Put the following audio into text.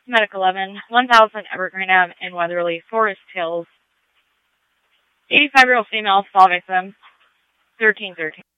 Medic 11, 1000 Evergreen Ave in Weatherly, Forest Hills. 85-year-old female, fall victim, 1313.